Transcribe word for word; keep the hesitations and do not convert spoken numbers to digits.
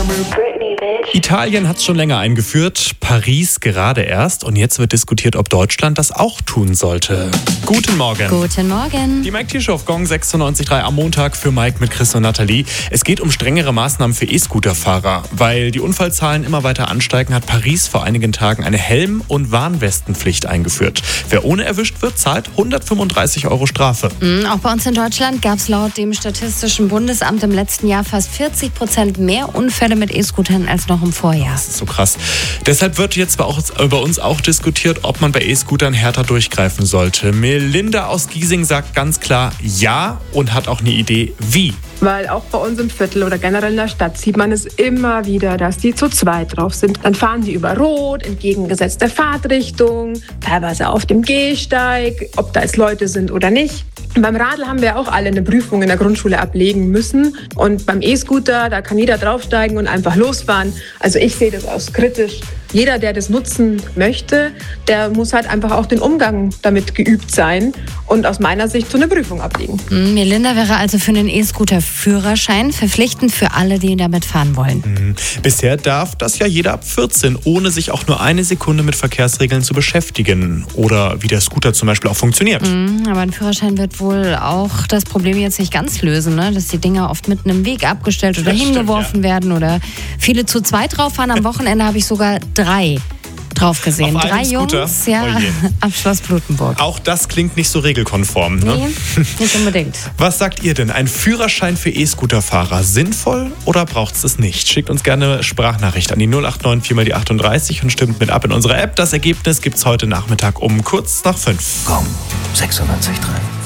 Italien hat es schon länger eingeführt, Paris gerade erst und jetzt wird diskutiert, ob Deutschland das auch tun sollte. Guten Morgen. Guten Morgen. Die Mike T-Show auf Gong sechsundneunzig Komma drei am Montag für Mike mit Chris und Nathalie. Es geht um strengere Maßnahmen für E-Scooter-Fahrer. Weil die Unfallzahlen immer weiter ansteigen, hat Paris vor einigen Tagen eine Helm- und Warnwestenpflicht eingeführt. Wer ohne erwischt wird, zahlt hundertfünfunddreißig Euro Strafe. Mhm, auch bei uns in Deutschland gab es laut dem Statistischen Bundesamt im letzten Jahr fast vierzig Prozent mehr Unfälle mit E-Scootern als noch im Vorjahr. Das ist so krass. Deshalb wird jetzt bei uns auch diskutiert, ob man bei E-Scootern härter durchgreifen sollte. Melinda aus Giesing sagt ganz klar ja und hat auch eine Idee, wie. Weil auch bei uns im Viertel oder generell in der Stadt sieht man es immer wieder, dass die zu zweit drauf sind. Dann fahren die über Rot, entgegengesetzter Fahrtrichtung, teilweise auf dem Gehsteig, ob da jetzt Leute sind oder nicht. Beim Radl haben wir auch alle eine Prüfung in der Grundschule ablegen müssen. Und beim E-Scooter, da kann jeder draufsteigen und einfach losfahren. Also ich sehe das als kritisch. Jeder, der das nutzen möchte, der muss halt einfach auch den Umgang damit geübt sein und aus meiner Sicht so eine Prüfung ablegen. Mhm, Melinda wäre also für einen E-Scooter-Führerschein verpflichtend für alle, die damit fahren wollen. Mhm. Bisher darf das ja jeder ab vierzehn, ohne sich auch nur eine Sekunde mit Verkehrsregeln zu beschäftigen. Oder wie der Scooter zum Beispiel auch funktioniert. Mhm, aber ein Führerschein wird wohl auch das Problem jetzt nicht ganz lösen, ne? Dass die Dinger oft mitten im Weg abgestellt oder Das stimmt, hingeworfen ja. werden oder viele zu zweit drauf fahren. Am Wochenende habe ich sogar drei drauf gesehen. Auf Drei einem Scooter? Jungs, ja, Oh je. am Schloss Blutenburg. Auch das klingt nicht so regelkonform, ne? Nee, nicht unbedingt. Was sagt ihr denn? Ein Führerschein für E-Scooter-Fahrer sinnvoll oder braucht es es nicht? Schickt uns gerne eine Sprachnachricht an die null acht neun vier mal die achtunddreißig und stimmt mit ab in unserer App. Das Ergebnis gibt's heute Nachmittag um kurz nach fünf. Gong sechsundneunzig Komma drei.